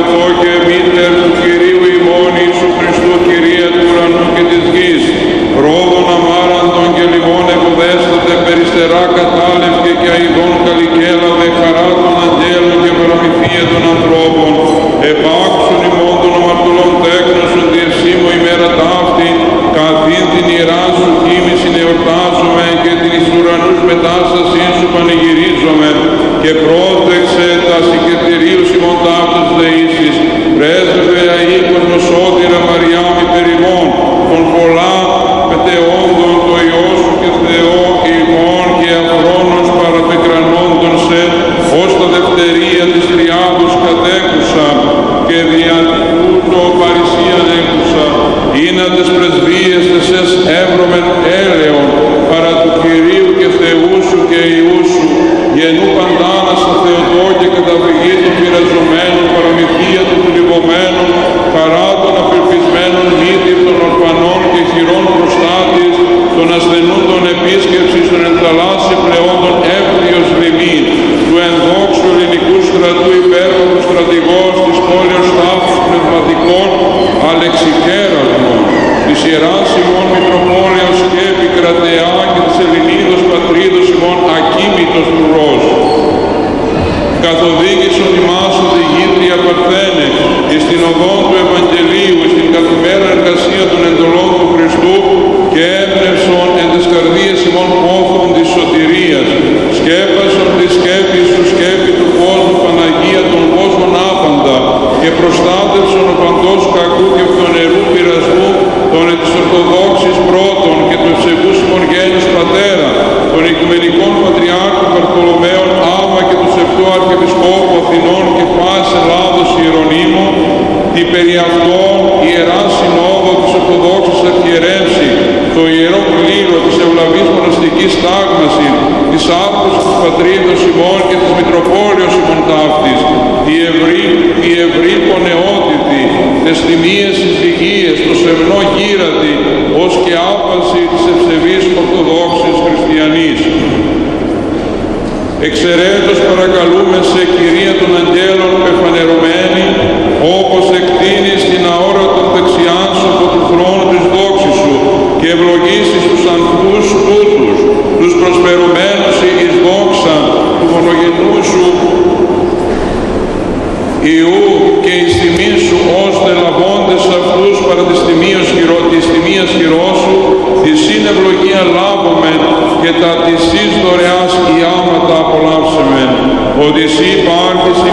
αγαθό και μήτερ του Κυρίου ημών Ιησού Χριστού, Κυρία του ουρανού και της γης, ρόδων αμάραντων και λιμών ευωδέστοτε, περιστερά κατάλευκε και αηδών καλικέλαβε, χαρά των αγγέλων και παραμυθία των ανθρώπων, επάξουν ημών των αμαρτωλών τέκνωσον διευσήμω ημέρα ταύτη, καθήν την ιερά σου κοίμησιν εορτάζομαι και την εις ουρανούς μετάστασήν σου πανηγυρίζομαι, και πρόσδεξε τα συγκεκριρίους ημών ταύτας δεήσεις, πρέσβευε αείκοσμο σώτηρα Μαριάμ υπερ ημών, των πολλά μετεόντων το Υιό σου και Θεό ημών και αφρόνος παραπεκρανόντων σε, ως τα δευτερία της τριάδους κατέκουσα και δια τούτο παρησίαν έκουσα, είνατες πρεσβείες τεσές εύρωμεν έλεον παρά του Κυρίου και Θεού σου και Υιού σου, γενού παντάνασα Θεοτό και καταφυγή των πειραζομένων, παραμυθία των θλιβωμένων, χαρά των απελπισμένων, μύτη των ορφανών και χειρών προστάτης, των ασθενούν των επίσκεψης, των ενθαλάσσι πλεόντων εύθριος λιμήν, του ενδόξου ελληνικού στρατού υπέροχου στρατηγός της πόλεως τάφους πνευματικών αλεξικέρασμων, της Ιεράς ημών Μητροπόλεως και επικρατεά και της Ελληνίδος πατρίδος ημών ακίμητος τουρός. Καθοδήγησον ημάς οδηγήτρια Παρθένε, εις την οδόν του Ευαγγελίου, εις την καθημέρα εργασία των εντολών του Χριστού, και έμπνευσον εν τες καρδίες ημών πόθων της σωτηρίας, σκέπασον της σκέπης σου σκέπη του κόσμου Παναγία των κόσμων άπαντα, και προστάτευσον ο παντός κακού και φθονερού πειρασμού των εν της Ορθοδόξης πρώτων και του ευσεβούς ημών γένους Πατέρα, των Οικουμενικών Πατριάρχων Βαρθολομαίων Άβα και του Σεπτού Αρχιεπισκόπου Αθηνών και πάσης Ελλάδος Ιερονίμου, την περί αυτών Ιερά Συνόδο της Ορθοδόξης Αρχιερεύση, το Ιερό Κλήρο της Ευλαβής Μοναστικής Τάγμαση, της Άφρωσης της Πατρίδος ημών και της Μητροπόλεως ημών ταύτης, η ευρύ πονεότητη, τες τιμίες συζυγίες, το σεμνό γύρατη, ως και άπαση της ευσεβής Ορθοδόξης Χριστιανής. Εξαιρέτως παρακαλούμε σε, Κυρία των Αγγέλων πεφανερωμένη, όπως εκτείνεις την αόρατον δεξιάν σου από του θρόνου της δόξης σου και ευλογήσεις τους ανθούς τούτους, τους προσφερουμένους εις δόξα του μονογενού σου Υιού και εις τιμήν σου, ώστε λαβώντες αυτούς παρά της τιμίας χειρός σου, τη συνευλογία λάβομεν και τα της εις δωρεάς ιάματα απολαύσεμεν, ότι εσύ υπάρχεις